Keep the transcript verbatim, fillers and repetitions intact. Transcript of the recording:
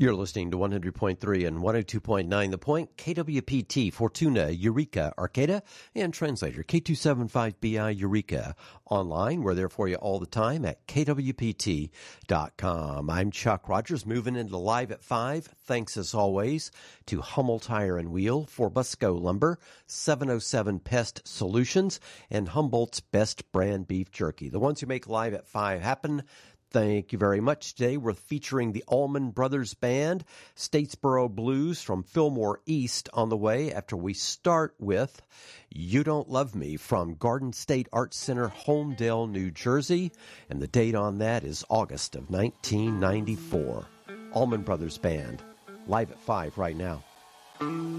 You're listening to one hundred point three and one oh two point nine The Point, K W P T, Fortuna, Eureka, Arcata, and translator K two seventy-five B I Eureka. Online, we're there for you all the time at K W P T dot com. I'm Chuck Rogers, moving into Live at five. Thanks as always to Hummel Tire and Wheel, Forbusco Lumber, seven oh seven Pest Solutions, and Humboldt's Best Brand Beef Jerky. The ones who make Live at five happen. Thank you very much. Today we're featuring the Allman Brothers Band, Statesboro Blues from Fillmore East on the way after we start with You Don't Love Me from Garden State Arts Center, Holmdel, New Jersey. And the date on that is August of nineteen ninety-four. Allman Brothers Band, live at five right now.